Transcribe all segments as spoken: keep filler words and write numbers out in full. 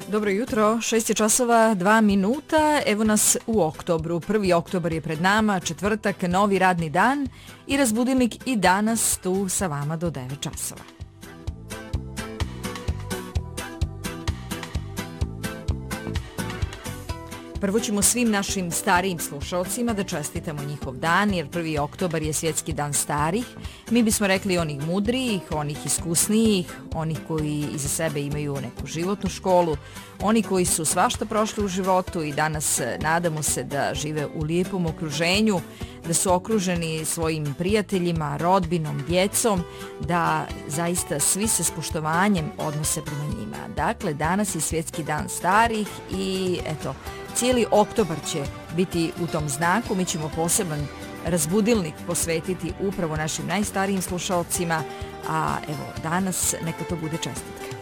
Dobro jutro, šest je časova, dva minuta, evo nas u oktobru. Prvi oktobar je pred nama, četvrtak, novi radni dan i razbudilnik i danas tu sa vama do devet časova. Prvo ćemo svim našim starijim slušalcima da čestitamo njihov dan, jer prvi oktobar je svjetski dan starih. Mi bismo rekli onih mudrijih, onih iskusnijih, onih koji iza sebe imaju neku životnu školu, oni koji su svašta prošli u životu i danas nadamo se da žive u lijepom okruženju, da su okruženi svojim prijateljima, rodbinom, djecom, da zaista svi se s poštovanjem odnose prema njima. Dakle, danas je svjetski dan starih i eto, cijeli oktobar će biti u tom znaku. Mi ćemo poseban razbudilnik posvetiti upravo našim najstarijim slušalcima, a evo danas neka to bude čestitka.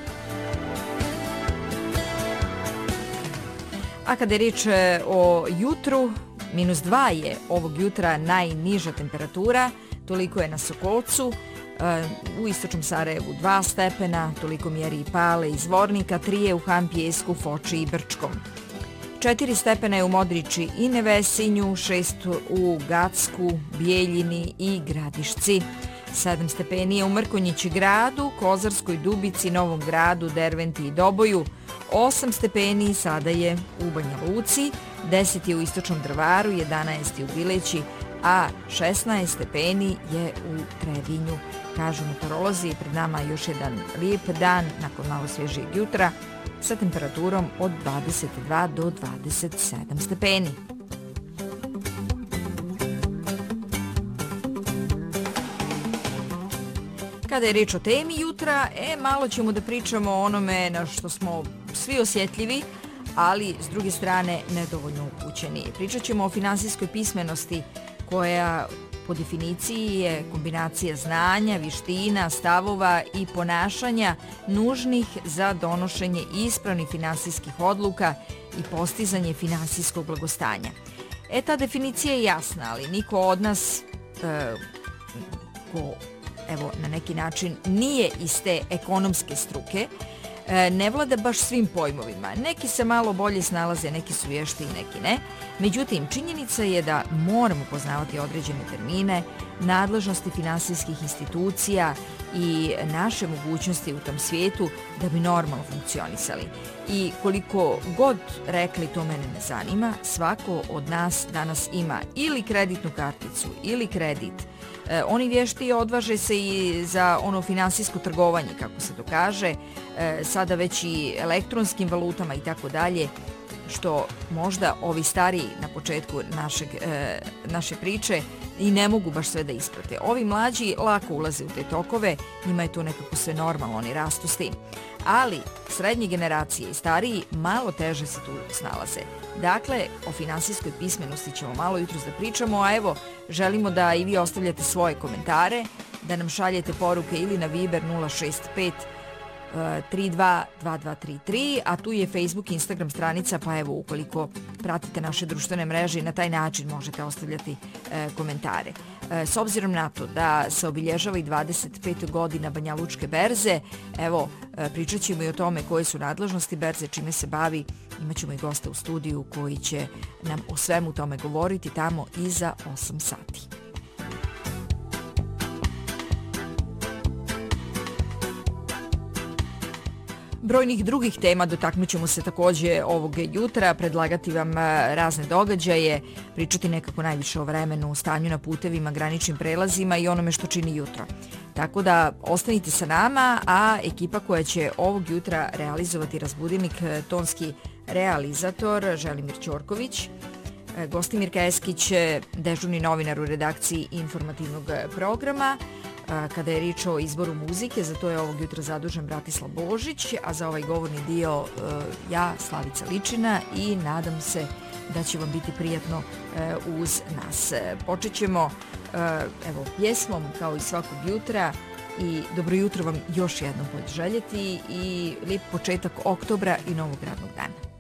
A kada je riječ o jutru, minus dva je ovog jutra najniža temperatura, toliko je na Sokolcu, u istočnom Sarajevu dva stepena, toliko mjeri i Pale i Zvornika, tri je u Hampijesku, Foči i Brčkom. četiri stepena je u Modriči i Nevesinju, šest u Gacku, Bijeljini i Gradišci. sedam stepeni je u Mrkonjići gradu, Kozarskoj Dubici, Novom gradu, Derventi i Doboju. osam stepeni sada je u Banja Luci, deset je u Istočnom Drvaru, jedanaest je u Bileći, a šesnaest stepeni je u Trebinju. Kažu meteorolozi, pred nama još jedan lijep dan nakon malo svježijeg jutra sa temperaturom od dvadeset dva do dvadeset sedam stepeni. Kada je riječ o temi jutra, e, malo ćemo da pričamo o onome na što smo svi osjetljivi, ali s druge strane nedovoljno upućeni. Pričat ćemo o finansijskoj pismenosti koja po definiciji je kombinacija znanja, viština, stavova i ponašanja nužnih za donošenje ispravnih finansijskih odluka i postizanje finansijskog blagostanja. E, ta definicija je jasna, ali niko od nas e, ko evo, na neki način nije iz te ekonomske struke, ne vlada baš svim pojmovima. Neki se malo bolje snalaze, neki su vješti i neki ne. Međutim, činjenica je da moramo poznavati određene termine, nadležnosti finansijskih institucija i naše mogućnosti u tom svijetu da bi normalno funkcionisali. I koliko god rekli to mene ne zanima, svako od nas danas ima ili kreditnu karticu ili kredit. E, oni vješti odvaže se i za ono finansijsko trgovanje, kako se to kaže, e, sada već i elektronskim valutama i tako dalje, što možda ovi stariji na početku našeg, e, naše priče i ne mogu baš sve da isprate. Ovi mlađi lako ulaze u te tokove, njima je to nekako sve normalno, oni rastu s tim. Ali srednje generacije i stariji malo teže se tu snalaze. Dakle, o finansijskoj pismenosti ćemo malo jutros da pričamo, a evo, želimo da i vi ostavljate svoje komentare, da nam šaljete poruke ili na Viber nula šest pet tri dva dva dva tri tri, a tu je Facebook i Instagram stranica, pa evo, ukoliko pratite naše društvene mreže, na taj način možete ostavljati e, komentare. E, s obzirom na to da se obilježava i dvadeset pet godina Banja Lučke berze, evo, e, pričat ćemo i o tome koje su nadležnosti berze, čime se bavi. Imaćemo i gosta u studiju koji će nam o svemu tome govoriti tamo iza osam sati. Brojnih drugih tema dotaknut ćemo se također ovog jutra, predlagati vam razne događaje, pričati nekako najviše o vremenu, stanju na putevima, graničnim prelazima i onome što čini jutro. Tako da ostanite sa nama, a ekipa koja će ovog jutra realizovati razbudilnik, tonski realizator Želimir Ćorković, Gostimir Keskić, dežurni novinar u redakciji informativnog programa. Kada je riječ o izboru muzike, za to je ovog jutra zadužen Bratislav Božić, a za ovaj govorni dio ja, Slavica Ličina, i nadam se da će vam biti prijatno uz nas. Počet ćemo evo, pjesmom kao i svakog jutra i dobro jutro vam još jednom poželjeti i lijep početak oktobra i novog radnog dana.